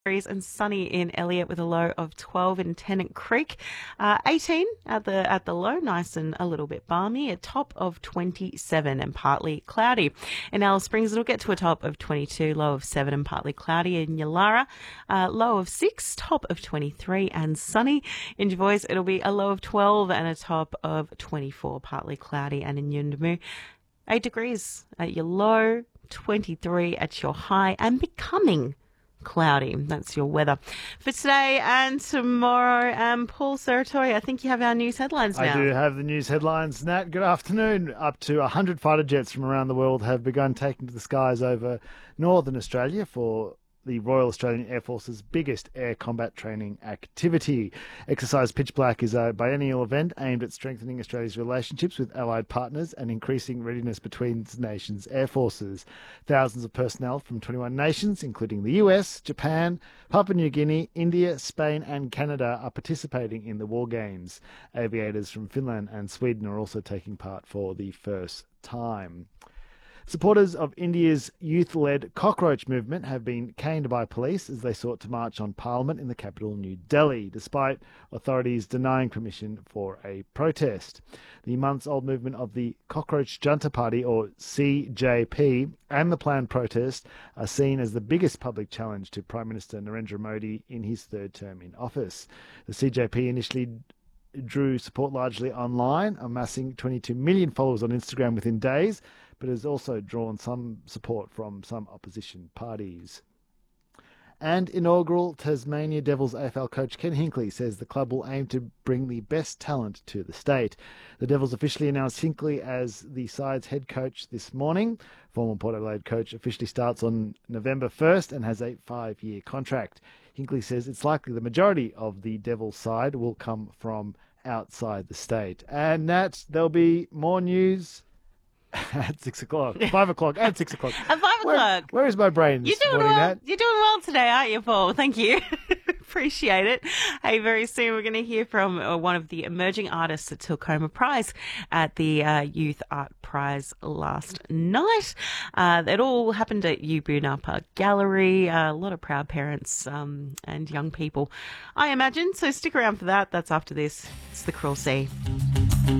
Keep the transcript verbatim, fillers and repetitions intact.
degrees and sunny in Elliot with a low of twelve in Tennant Creek. Uh, eighteen at the at the low, nice and a little bit balmy. A top of twenty-seven and partly cloudy. In Alice Springs, it'll get to a top of twenty-two, low of seven and partly cloudy. In Yalara, uh, low of six, top of twenty-three and sunny. In Jervois, it'll be a low of twelve and a top of twenty-four, partly cloudy. And in Yuendumu, eight degrees at your low, twenty-three at your high, and becoming cloudy. That's your weather for today and tomorrow. Um, Paul Saratori, I think you have our news headlines now. I do have the news headlines. Nat, good afternoon. Up to one hundred fighter jets from around the world have begun taking to the skies over northern Australia for the Royal Australian Air Force's biggest air combat training activity. Exercise Pitch Black is a biennial event aimed at strengthening Australia's relationships with allied partners and increasing readiness between the nation's air forces. Thousands of personnel from twenty-one nations, including the U S, Japan, Papua New Guinea, India, Spain and Canada, are participating in the War Games. Aviators from Finland and Sweden are also taking part for the first time. Supporters of India's youth-led cockroach movement have been caned by police as they sought to march on Parliament in the capital, New Delhi, despite authorities denying permission for a protest. The months-old movement of the Cockroach Junta Party, or C J P, and the planned protest are seen as the biggest public challenge to Prime Minister Narendra Modi in his third term in office. The C J P initially drew support largely online, amassing twenty-two million followers on Instagram within days, but has also drawn some support from some opposition parties. And inaugural Tasmania Devils A F L coach Ken Hinkley says the club will aim to bring the best talent to the state. The Devils officially announced Hinkley as the side's head coach this morning. Former Port Adelaide coach officially starts on November first and has a five-year contract. Hinkley says it's likely the majority of the Devils side will come from outside the state. And Nat, there'll be more news at six o'clock, five o'clock, and six o'clock. At five Where, o'clock. where is my brain this You're doing morning, well. Nat? You're doing well today, aren't you, Paul? Thank you. Appreciate it. Hey, very soon we're going to hear from uh, one of the emerging artists that took home a prize at the uh, Youth Art Prize last night. Uh, it all happened at Ubunapa Park Gallery. Uh, a lot of proud parents um, and young people, I imagine. So stick around for that. That's after this. It's The Cruel Sea.